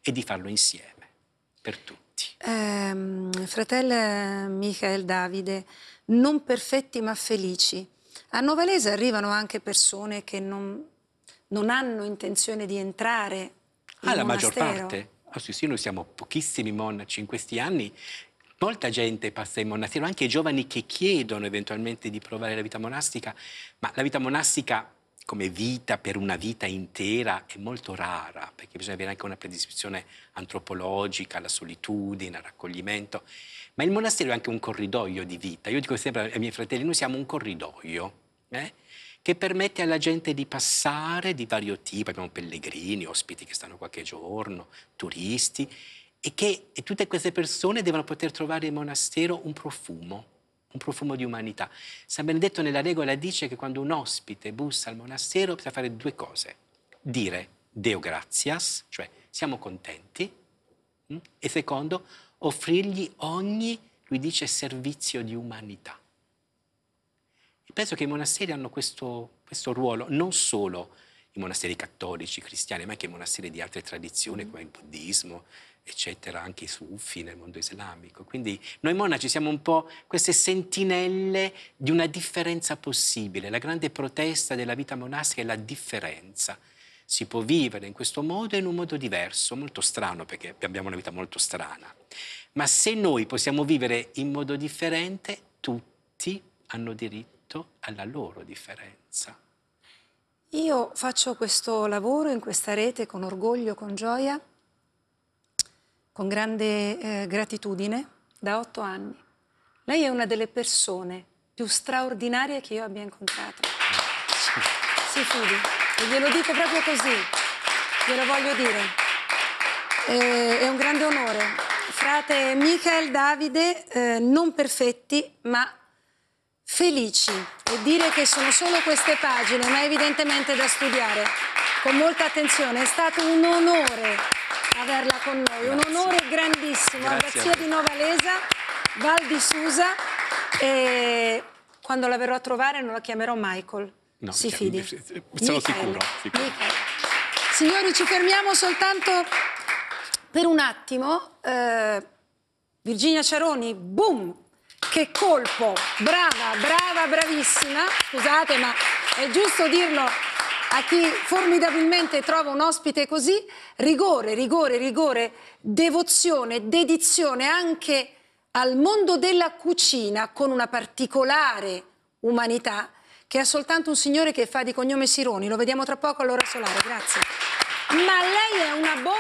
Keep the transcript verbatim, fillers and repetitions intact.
e di farlo insieme, per tutti. Eh, fratello Michael Davide, non perfetti ma felici. A Novalese arrivano anche persone che non, non hanno intenzione di entrare in Ah, la monastero. maggior parte? Oh, sì, sì, noi siamo pochissimi monaci in questi anni. Molta gente passa in monastero, anche giovani che chiedono eventualmente di provare la vita monastica, ma la vita monastica come vita per una vita intera è molto rara, perché bisogna avere anche una predisposizione antropologica alla solitudine, al raccoglimento. Ma il monastero è anche un corridoio di vita. Io dico sempre ai miei fratelli, noi siamo un corridoio, eh? che permette alla gente di passare di vario tipo. Abbiamo pellegrini, ospiti che stanno qualche giorno, turisti, e che e tutte queste persone devono poter trovare in monastero un profumo, un profumo di umanità. San Benedetto nella regola dice che quando un ospite bussa al monastero bisogna fare due cose: dire Deo gratias, cioè siamo contenti, mh? e secondo, offrirgli ogni, lui dice, servizio di umanità. E penso che i monasteri hanno questo, questo ruolo, non solo i monasteri cattolici, cristiani, ma anche i monasteri di altre tradizioni, come il buddismo, eccetera, anche i sufi nel mondo islamico. Quindi noi monaci siamo un po' queste sentinelle di una differenza possibile. La grande protesta della vita monastica è la differenza. Si può vivere in questo modo e in un modo diverso, molto strano, perché abbiamo una vita molto strana. Ma se noi possiamo vivere in modo differente, tutti hanno diritto alla loro differenza. Io faccio questo lavoro in questa rete con orgoglio, con gioia, con grande eh, gratitudine da otto anni. Lei è una delle persone più straordinarie che io abbia incontrato. Si fidi, e glielo dico proprio così, glielo voglio dire. Eh, è un grande onore. Frate Michael Davide, eh, non perfetti, ma felici. E dire che sono solo queste pagine, ma evidentemente da studiare con molta attenzione. È stato un onore averla con noi, Grazie. Un onore grandissimo. Grazie. Abbazia di Novalesa, Val di Susa, e quando la verrò a trovare non la chiamerò Michael, No, si cioè, fidi. sono Michael. sicuro, sicuro. Michael. Signori, ci fermiamo soltanto per un attimo. eh, Virginia Ciaroni, boom! Che colpo! Brava, brava, bravissima. Scusate, ma è giusto dirlo a chi formidabilmente trova un ospite così. Rigore, rigore, rigore, devozione, dedizione anche al mondo della cucina, con una particolare umanità che ha soltanto un signore che fa di cognome Sironi. Lo vediamo tra poco all'ora solare. Grazie. Ma lei è una buona